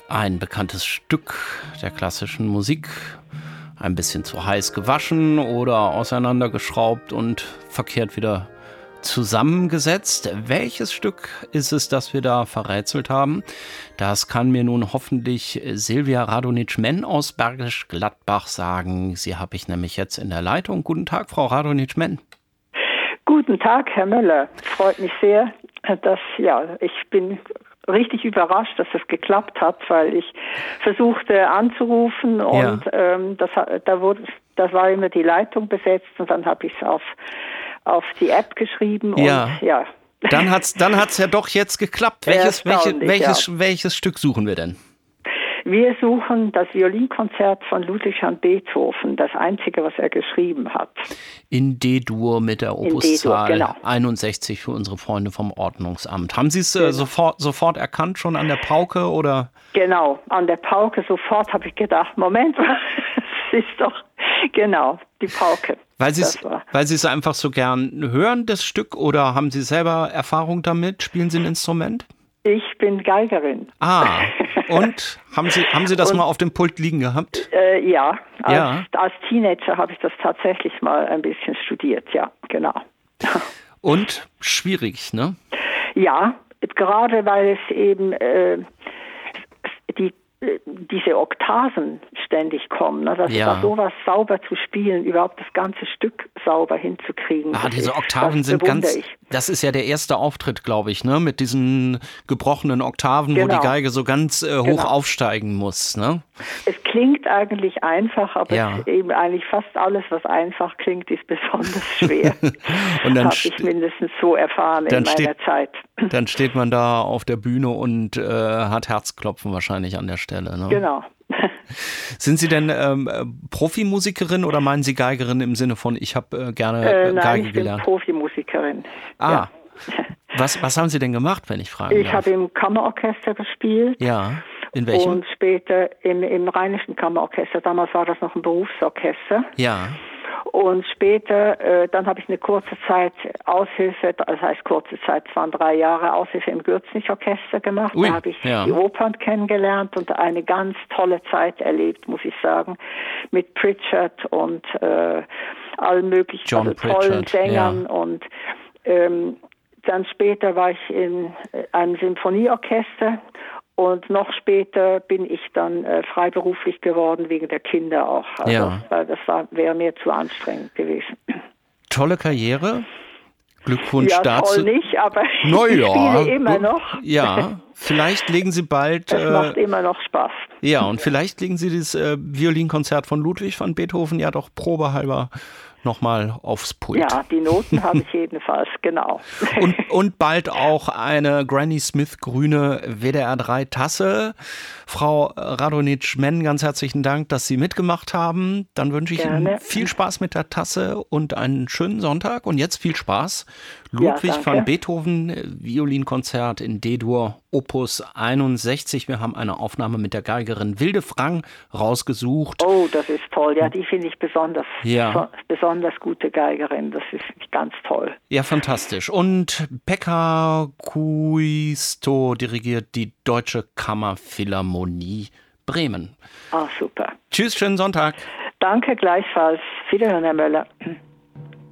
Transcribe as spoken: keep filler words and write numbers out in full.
Ein bekanntes Stück der klassischen Musik, ein bisschen zu heiß gewaschen oder auseinandergeschraubt und verkehrt wieder zusammengesetzt. Welches Stück ist es, das wir da verrätselt haben? Das kann mir nun hoffentlich Silvia Radonitsch-Menn aus Bergisch Gladbach sagen. Sie habe ich nämlich jetzt in der Leitung. Guten Tag, Frau Radonitsch-Menn. Guten Tag, Herr Möller. Freut mich sehr, dass, ja, ich bin richtig überrascht, dass es geklappt hat, weil ich versuchte anzurufen und ja. ähm, das, da wurde, das war immer die Leitung besetzt und dann habe ich es auf, auf die App geschrieben ja. und ja. Dann hat's, dann hat's ja doch jetzt geklappt. Welches, welche, welches, ja. welches Stück suchen wir denn? Wir suchen das Violinkonzert von Ludwig van Beethoven, das einzige, was er geschrieben hat. In D-Dur mit der Opuszahl genau. einundsechzig für unsere Freunde vom Ordnungsamt. Haben Sie es äh, genau. sofort, sofort erkannt, schon an der Pauke, oder? Genau, an der Pauke sofort habe ich gedacht, Moment, das ist doch, genau, die Pauke. Weil Sie es weil Sie es einfach so gern hören, das Stück, oder haben Sie selber Erfahrung damit? Spielen Sie ein Instrument? Ich bin Geigerin. Ah, und haben Sie, haben Sie das und, mal auf dem Pult liegen gehabt? Äh, ja, als, ja, als Teenager habe ich das tatsächlich mal ein bisschen studiert, ja, genau. Und schwierig, ne? Ja, gerade weil es eben äh, die diese Oktaven ständig kommen, ne? Das ja. ist sowas sauber zu spielen, überhaupt das ganze Stück sauber hinzukriegen. Ah, diese Oktaven sind ganz, ich. das ist ja der erste Auftritt, glaube ich, ne, mit diesen gebrochenen Oktaven, genau. wo die Geige so ganz äh, hoch genau. aufsteigen muss, ne? Es klingt eigentlich einfach, aber ja. es eben eigentlich fast alles, was einfach klingt, ist besonders schwer. Und dann habe ich mindestens so erfahren in meiner steht, Zeit. Dann steht man da auf der Bühne und äh, hat Herzklopfen wahrscheinlich an der Stelle, ne? Genau. Sind Sie denn ähm, Profimusikerin oder meinen Sie Geigerin im Sinne von, ich habe äh, gerne äh, nein, Geige ich bin gelernt? Profimusikerin. Ah, ja. was, was haben Sie denn gemacht, wenn ich fragen ich darf? Ich habe im Kammerorchester gespielt. Ja, in welchem? Und später im, im Rheinischen Kammerorchester. Damals war das noch ein Berufsorchester. Ja. Und später, äh, dann habe ich eine kurze Zeit Aushilfe, das heißt kurze Zeit, es waren drei Jahre Aushilfe im Gürzenich-Orchester gemacht. Ui, da habe ich ja. die Opern kennengelernt und eine ganz tolle Zeit erlebt, muss ich sagen, mit Pritchard und äh, allen möglichen John also tollen Pritchard, Sängern. Ja. Und ähm, dann später war ich in einem Symphonieorchester. Und noch später bin ich dann äh, freiberuflich geworden, wegen der Kinder auch. Also, ja. Weil das war, wäre mir zu anstrengend gewesen. Tolle Karriere. Glückwunsch ja, dazu. Toll nicht, aber no, ich ja. spiele immer noch. Ja, vielleicht legen Sie bald... Es äh, macht immer noch Spaß. Ja, und vielleicht legen Sie das äh, Violinkonzert von Ludwig van Beethoven ja doch probehalber nochmal aufs Pult. Ja, die Noten habe ich jedenfalls, genau. Und, und bald auch eine Granny Smith grüne W D R drei Tasse. Frau Radonitsch-Menn, ganz herzlichen Dank, dass Sie mitgemacht haben. Dann wünsche ich Gerne. Ihnen viel Spaß mit der Tasse und einen schönen Sonntag. Und jetzt viel Spaß. Ludwig ja, van Beethoven, Violinkonzert in D-Dur, Opus einundsechzig. Wir haben eine Aufnahme mit der Geigerin Wilde Frang rausgesucht. Oh, das ist toll. Ja, die finde ich besonders, ja. besonders gute Geigerin. Das ist ganz toll. Ja, fantastisch. Und Pekka Kuisto dirigiert die Deutsche Kammerphilharmonie Bremen. Ah, super. Tschüss, schönen Sonntag. Danke gleichfalls. Wiederhören, Herr Möller.